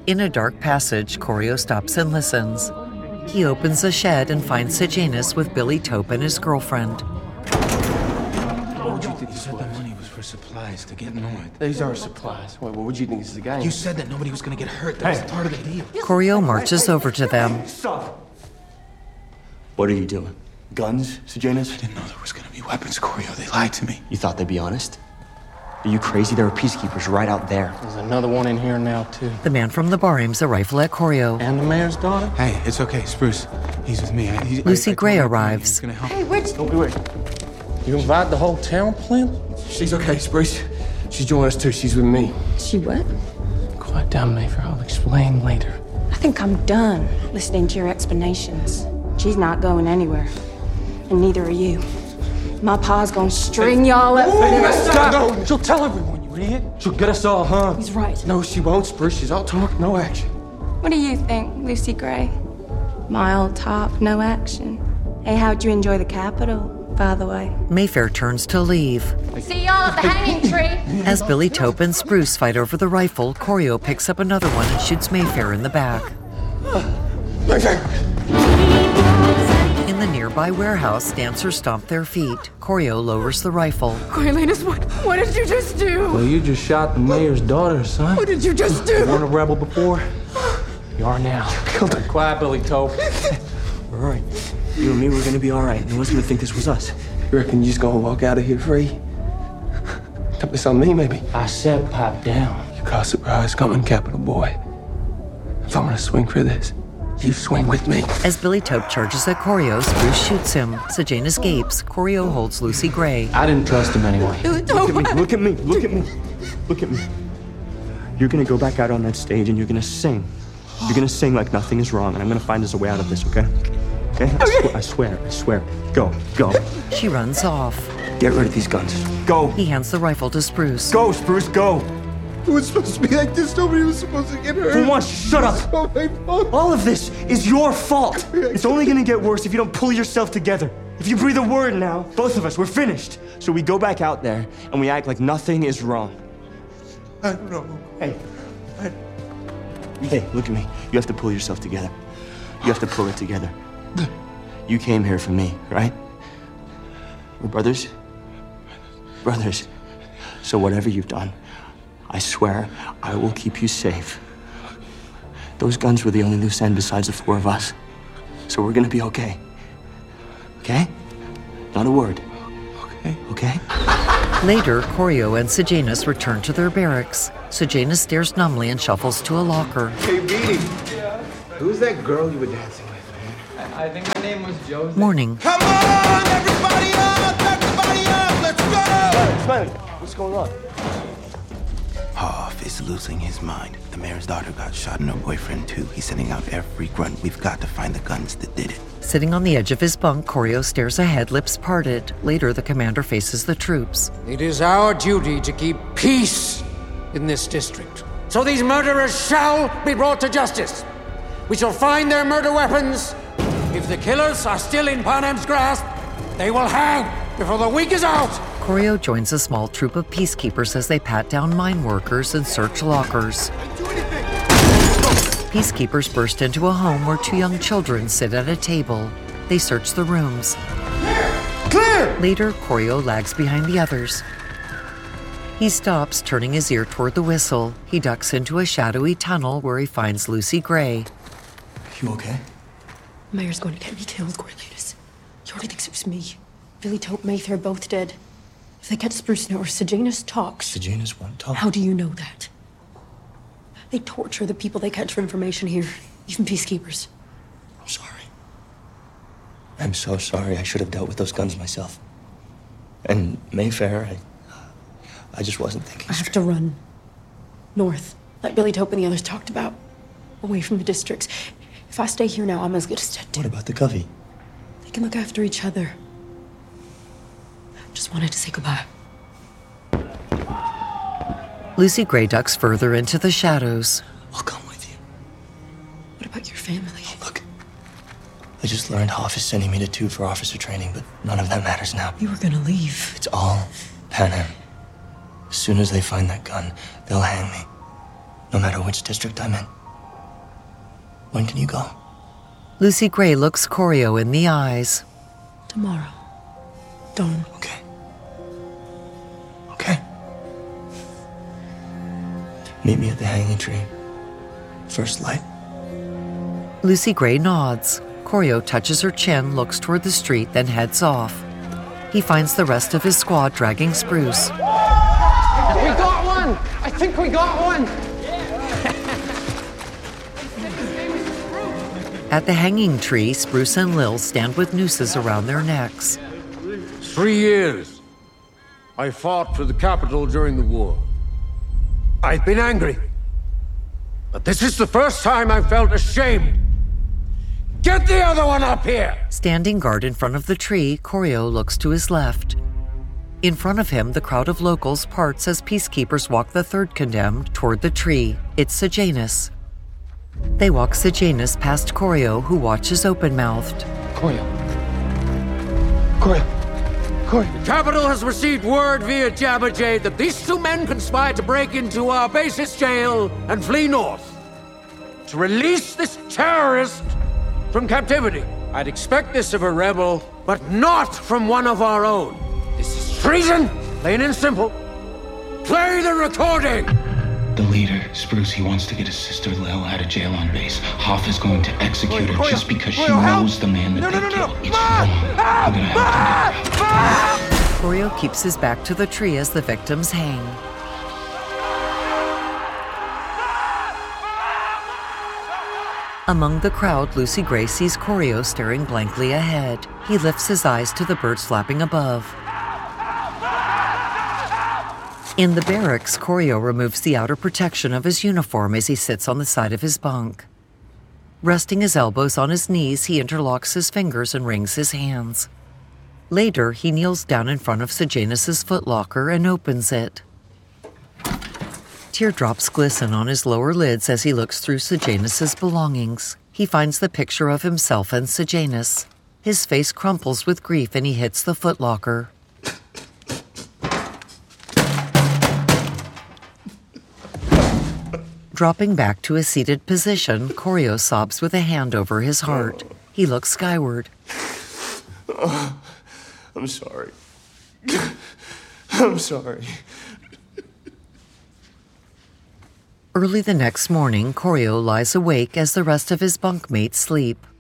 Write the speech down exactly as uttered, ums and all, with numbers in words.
In a dark passage, Corio stops and listens. He opens a shed and finds Sejanus with Billy Tope and his girlfriend. What would you think? You said that money was for supplies to get north. These aren't supplies. What would you think this is a game? You said that nobody was gonna get hurt. That Hey. was part of the deal. Corio marches over to them. Stop! What are you doing? Guns, Sejanus? I didn't know there was gonna be weapons, Corio. They lied to me. You thought they'd be honest? Are you crazy? There are peacekeepers right out there. There's another one in here now, too. The man from the bar aims a rifle at Corio. And the mayor's daughter? Hey, it's okay, Spruce. He's with me. I, he, Lucy I, I Gray told him arrives. he's gonna help. Hey, where'd Don't be wait. You invite the whole town, Flint? She's okay, Spruce. She's joining us too. She's with me. she what? Quiet down, Mayfair. I'll explain later. I think I'm done listening to your explanations. She's not going anywhere. And neither are you. My pa's gonna string y'all up for this. Stop! No, she'll tell everyone, you idiot. She'll get us all hung. He's right. No, she won't, Spruce. She's all talk, no action. What do you think, Lucy Gray? My old talk, no action. Hey, how'd you enjoy the Capitol, by the way? Mayfair turns to leave. See y'all at the hanging tree. As Billy Tope and Spruce fight over the rifle, Corio picks up another one and shoots Mayfair in the back. In the nearby warehouse, dancers stomp their feet. Corio lowers the rifle. Coriolanus, what, what did you just do? Well, you just shot the mayor's daughter, son. What did you just do? You weren't a rebel before. You are now. Killed her. Quiet, Billy Tope. We're all right. You and me, we're gonna be all right. No one's gonna think this was us. You reckon you just gonna walk out of here free? Dump this on me, maybe? I said pipe down. You call surprise coming, Capital Boy. If I'm gonna swing for this, you swing with me. As Billy Tope charges at Corio, Spruce shoots him. Sejanus gapes. Corio holds Lucy Gray. I didn't trust him anyway. Look at me, look at me, look at me, look at me. You're gonna go back out on that stage and you're gonna sing. You're gonna sing like nothing is wrong, and I'm gonna find us a way out of this, okay? Okay? I, sw- I swear, I swear. Go, go. She runs off. Get rid of these guns. Go. He hands the rifle to Spruce. Go, Spruce, go. It was supposed to be like this. Nobody was supposed to get hurt. For once, shut up. Oh, my fault. All of this is your fault. It's only gonna get worse if you don't pull yourself together. If you breathe a word now, both of us, we're finished. So we go back out there and we act like nothing is wrong. I don't know. Hey. Hey, look at me. You have to pull yourself together. You have to pull it together. You came here for me, right? We're brothers? Brothers. So whatever you've done, I swear I will keep you safe. Those guns were the only loose end besides the four of us. So we're gonna be okay. Okay? Not a word. Okay. Okay? Later, Corio and Sejanus return to their barracks. Sejanus stares numbly and shuffles to a locker. Hey, B. Yeah. Who's that girl you were dancing with, man? I think my name was Joseph. Morning. Come on, everybody up! Everybody up! Let's go! Smiley, what's going on? Hoff is losing his mind. The mayor's daughter got shot and her boyfriend too. He's sending out every grunt. We've got to find the guns that did it. Sitting on the edge of his bunk, Corio stares ahead, lips parted. Later, the commander faces the troops. It is our duty to keep peace in this district. So these murderers shall be brought to justice. We shall find their murder weapons. If the killers are still in Panem's grasp, they will hang before the week is out. Corio joins a small troop of peacekeepers as they pat down mine workers and search lockers. Peacekeepers burst into a home where two young children sit at a table. They search the rooms. Clear! Later, Corio lags behind the others. He stops, turning his ear toward the whistle. He ducks into a shadowy tunnel where he finds Lucy Gray. You okay? Mayor's going to get me killed, Coriolanus. He already thinks it was me. Billy Tope, Mayfair, both dead. If they catch Spruce now or Sejanus talks. Sejanus won't talk. How do you know that? They torture the people they catch for information here, even peacekeepers. I'm sorry. I'm so sorry. I should have dealt with those guns myself. And Mayfair, I... I just wasn't thinking I have straight. to run. North, like Billy Tope and the others talked about. Away from the districts. If I stay here now, I'm as good as dead. What about the Covey? They can look after each other. Just wanted to say goodbye. Lucy Gray ducks further into the shadows. I'll come with you. What about your family? Look, I just learned Hoff is sending me to Tube for officer training, but none of that matters now. You were gonna leave. It's all Panem. As soon as they find that gun, they'll hang me. No matter which district I'm in. When can you go? Lucy Gray looks Corio in the eyes. Tomorrow. Dawn. Okay. Okay. Meet me at the hanging tree. First light. Lucy Gray nods. Corio touches her chin, looks toward the street, then heads off. He finds the rest of his squad dragging Spruce. We got one! I think we got one! At the hanging tree, Spruce and Lil stand with nooses around their necks. Three years. I fought for the capital during the war. I've been angry. But this is the first time I've felt ashamed. Get the other one up here! Standing guard in front of the tree, Corio looks to his left. In front of him, the crowd of locals parts as peacekeepers walk the third condemned toward the tree. It's Sejanus. They walk Sejanus past Corio, who watches open-mouthed. Corio. Corio. Corio. The capital has received word via Jabberjay that these two men conspired to break into our basis jail and flee north. To release this terrorist from captivity. I'd expect this of a rebel, but not from one of our own. This is treason, plain and simple. Play the recording! The leader, Spruce, he wants to get his sister Lil out of jail on base. Hoff is going to execute her just because she knows the man that no, they no, no, killed. no. It's Ma! wrong. Ah! I'm gonna have to get her out. Corio keeps his back to the tree as the victims hang. Among the crowd, Lucy Gray sees Corio staring blankly ahead. He lifts his eyes to the birds flapping above. In the barracks, Corio removes the outer protection of his uniform as he sits on the side of his bunk. Resting his elbows on his knees, he interlocks his fingers and wrings his hands. Later, he kneels down in front of Sejanus's footlocker and opens it. Teardrops glisten on his lower lids as he looks through Sejanus's belongings. He finds the picture of himself and Sejanus. His face crumples with grief and he hits the footlocker. Dropping back to a seated position, Corio sobs with a hand over his heart. He looks skyward. Oh, I'm sorry. I'm sorry. Early the next morning, Corio lies awake as the rest of his bunkmates sleep.